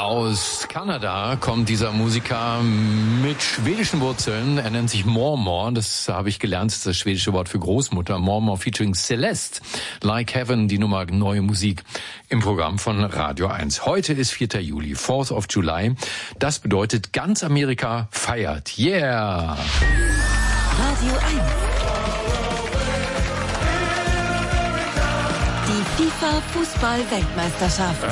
Aus Kanada kommt dieser Musiker mit schwedischen Wurzeln. Er nennt sich Mormor. Das habe ich gelernt, das ist das schwedische Wort für Großmutter. Mormor featuring Celeste. Like Heaven, die Nummer neue Musik im Programm von Radio 1. Heute ist 4. Juli, 4th of July. Das bedeutet, ganz Amerika feiert. Yeah! Radio 1. Die FIFA-Fußball-Weltmeisterschaft.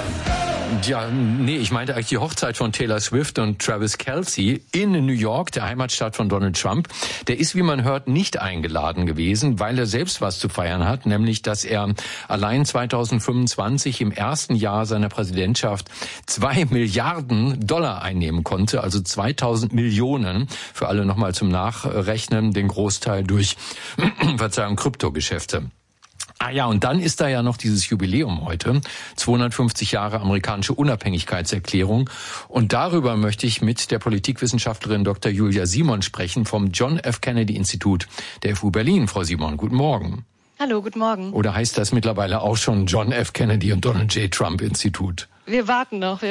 Ja, nee, ich meinte eigentlich die Hochzeit von Taylor Swift und Travis Kelce in New York, der Heimatstadt von Donald Trump. Der ist, wie man hört, nicht eingeladen gewesen, weil er selbst was zu feiern hat, nämlich, dass er allein 2025 im ersten Jahr seiner Präsidentschaft 2 Milliarden Dollar einnehmen konnte, also 2000 Millionen, für alle nochmal zum Nachrechnen, den Großteil durch, Kryptogeschäfte. Ah ja, und dann ist da ja noch dieses Jubiläum heute, 250 Jahre amerikanische Unabhängigkeitserklärung. Und darüber möchte ich mit der Politikwissenschaftlerin Dr. Julia Simon sprechen vom John F. Kennedy Institut der FU Berlin. Frau Simon, guten Morgen. Hallo, guten Morgen. Oder heißt das mittlerweile auch schon John F. Kennedy und Donald J. Trump Institut? Wir warten noch.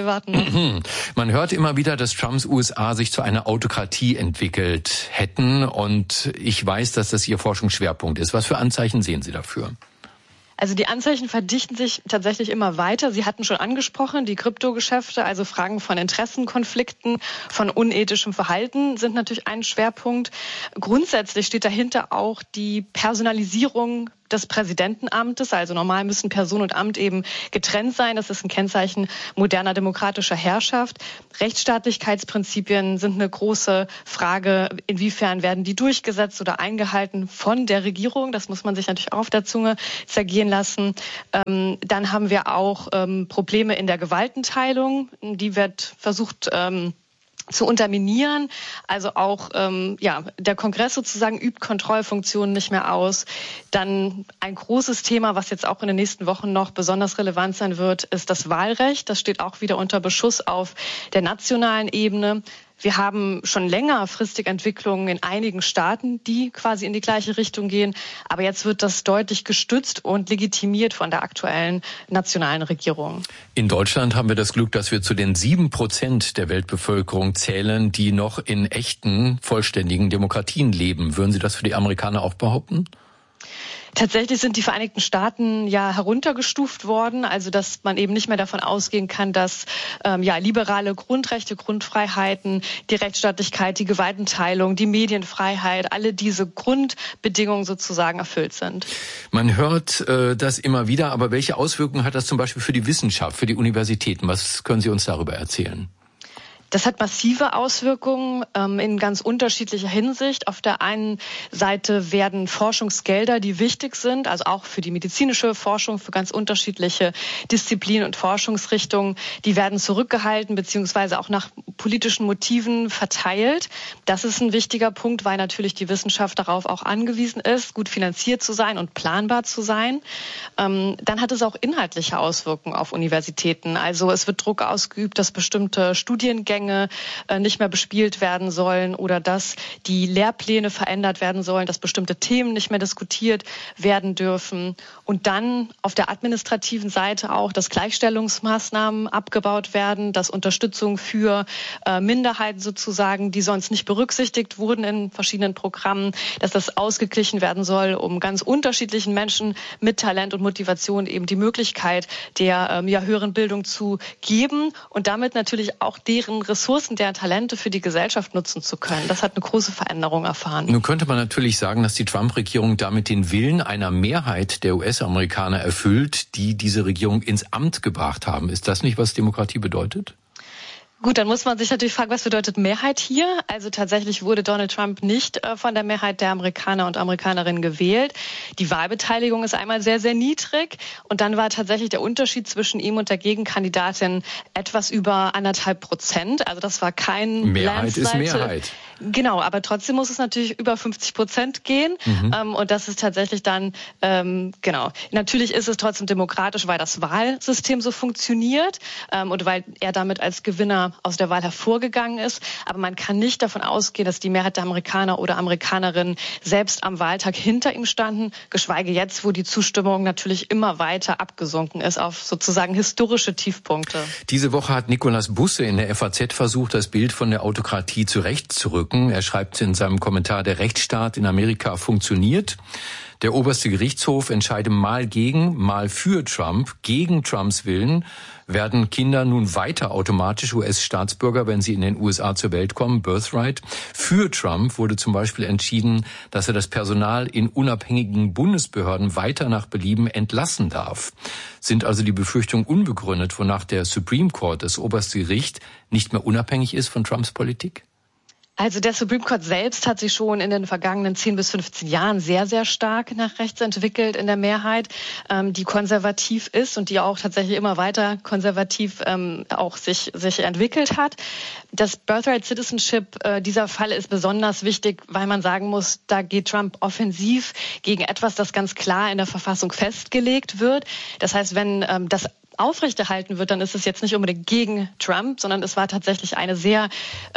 Man hört immer wieder, dass Trumps USA sich zu einer Autokratie entwickelt hätten. Und ich weiß, dass das Ihr Forschungsschwerpunkt ist. Was für Anzeichen sehen Sie dafür? Also die Anzeichen verdichten sich tatsächlich immer weiter. Sie hatten schon angesprochen, die Kryptogeschäfte, also Fragen von Interessenkonflikten, von unethischem Verhalten sind natürlich ein Schwerpunkt. Grundsätzlich steht dahinter auch die Personalisierung des Präsidentenamtes. Also normal müssen Person und Amt eben getrennt sein. Das ist ein Kennzeichen moderner demokratischer Herrschaft. Rechtsstaatlichkeitsprinzipien sind eine große Frage. Inwiefern werden die durchgesetzt oder eingehalten von der Regierung? Das muss man sich natürlich auch auf der Zunge zergehen lassen. Dann haben wir auch Probleme in der Gewaltenteilung. Die wird versucht zu unterminieren. Also auch der Kongress sozusagen übt Kontrollfunktionen nicht mehr aus. Dann ein großes Thema, was jetzt auch in den nächsten Wochen noch besonders relevant sein wird, ist das Wahlrecht. Das steht auch wieder unter Beschuss auf der nationalen Ebene. Wir haben schon längerfristig Entwicklungen in einigen Staaten, die quasi in die gleiche Richtung gehen. Aber jetzt wird das deutlich gestützt und legitimiert von der aktuellen nationalen Regierung. In Deutschland haben wir das Glück, dass wir zu den 7% der Weltbevölkerung zählen, die noch in echten, vollständigen Demokratien leben. Würden Sie das für die Amerikaner auch behaupten? Tatsächlich sind die Vereinigten Staaten ja heruntergestuft worden, also dass man eben nicht mehr davon ausgehen kann, dass liberale Grundrechte, Grundfreiheiten, die Rechtsstaatlichkeit, die Gewaltenteilung, die Medienfreiheit, alle diese Grundbedingungen sozusagen erfüllt sind. Man hört das immer wieder, aber welche Auswirkungen hat das zum Beispiel für die Wissenschaft, für die Universitäten? Was können Sie uns darüber erzählen? Das hat massive Auswirkungen in ganz unterschiedlicher Hinsicht. Auf der einen Seite werden Forschungsgelder, die wichtig sind, also auch für die medizinische Forschung, für ganz unterschiedliche Disziplinen und Forschungsrichtungen, die werden zurückgehalten beziehungsweise auch nach politischen Motiven verteilt. Das ist ein wichtiger Punkt, weil natürlich die Wissenschaft darauf auch angewiesen ist, gut finanziert zu sein und planbar zu sein. Dann hat es auch inhaltliche Auswirkungen auf Universitäten. Also es wird Druck ausgeübt, dass bestimmte Studiengänge nicht mehr bespielt werden sollen oder dass die Lehrpläne verändert werden sollen, dass bestimmte Themen nicht mehr diskutiert werden dürfen. Und dann auf der administrativen Seite auch, dass Gleichstellungsmaßnahmen abgebaut werden, dass Unterstützung für Minderheiten sozusagen, die sonst nicht berücksichtigt wurden in verschiedenen Programmen, dass das ausgeglichen werden soll, um ganz unterschiedlichen Menschen mit Talent und Motivation eben die Möglichkeit der höheren Bildung zu geben und damit natürlich auch deren Ressourcen, deren Talente für die Gesellschaft nutzen zu können. Das hat eine große Veränderung erfahren. Nun könnte man natürlich sagen, dass die Trump-Regierung damit den Willen einer Mehrheit der US-Amerikaner erfüllt, die diese Regierung ins Amt gebracht haben. Ist das nicht, was Demokratie bedeutet? Gut, dann muss man sich natürlich fragen, was bedeutet Mehrheit hier? Also tatsächlich wurde Donald Trump nicht von der Mehrheit der Amerikaner und Amerikanerinnen gewählt. Die Wahlbeteiligung ist einmal sehr, sehr niedrig. Und dann war tatsächlich der Unterschied zwischen ihm und der Gegenkandidatin etwas über 1,5%. Also das war kein Mehrheit Landslide. ist Mehrheit. Genau, aber trotzdem muss es natürlich über 50% gehen. Und das ist tatsächlich dann, genau. Natürlich ist es trotzdem demokratisch, weil das Wahlsystem so funktioniert und weil er damit als Gewinner aus der Wahl hervorgegangen ist. Aber man kann nicht davon ausgehen, dass die Mehrheit der Amerikaner oder Amerikanerinnen selbst am Wahltag hinter ihm standen, geschweige jetzt, wo die Zustimmung natürlich immer weiter abgesunken ist auf sozusagen historische Tiefpunkte. Diese Woche hat Nikolaus Busse in der FAZ versucht, das Bild von der Autokratie zurechtzurücken. Er schreibt in seinem Kommentar, der Rechtsstaat in Amerika funktioniert. Der oberste Gerichtshof entscheide mal gegen, mal für Trump. Gegen Trumps Willen werden Kinder nun weiter automatisch US-Staatsbürger, wenn sie in den USA zur Welt kommen, Birthright. Für Trump wurde zum Beispiel entschieden, dass er das Personal in unabhängigen Bundesbehörden weiter nach Belieben entlassen darf. Sind also die Befürchtungen unbegründet, wonach der Supreme Court, das oberste Gericht, nicht mehr unabhängig ist von Trumps Politik? Also der Supreme Court selbst hat sich schon in den vergangenen 10 bis 15 Jahren sehr, sehr stark nach rechts entwickelt in der Mehrheit, die konservativ ist und die auch tatsächlich immer weiter konservativ auch sich entwickelt hat. Das Birthright Citizenship, dieser Fall ist besonders wichtig, weil man sagen muss, da geht Trump offensiv gegen etwas, das ganz klar in der Verfassung festgelegt wird. Das heißt, wenn das aufrechterhalten wird, dann ist es jetzt nicht unbedingt gegen Trump, sondern es war tatsächlich ein sehr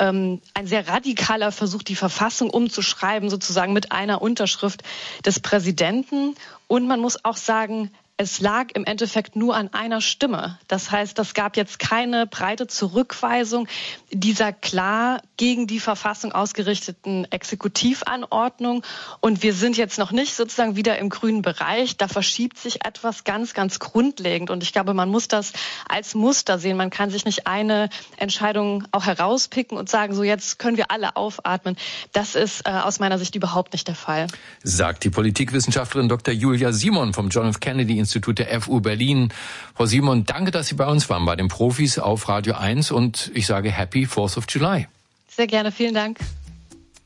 radikaler Versuch, die Verfassung umzuschreiben, sozusagen mit einer Unterschrift des Präsidenten. Und man muss auch sagen, es lag im Endeffekt nur an einer Stimme. Das heißt, das gab jetzt keine breite Zurückweisung dieser klar gegen die Verfassung ausgerichteten Exekutivanordnung. Und wir sind jetzt noch nicht sozusagen wieder im grünen Bereich. Da verschiebt sich etwas ganz, ganz grundlegend. Und ich glaube, man muss das als Muster sehen. Man kann sich nicht eine Entscheidung auch herauspicken und sagen, so jetzt können wir alle aufatmen. Das ist aus meiner Sicht überhaupt nicht der Fall. Sagt die Politikwissenschaftlerin Dr. Julia Simon vom John F. Kennedy Institut der FU Berlin. Frau Simon, danke, dass Sie bei uns waren, bei den Profis auf Radio 1 und ich sage Happy 4th of July. Sehr gerne, vielen Dank.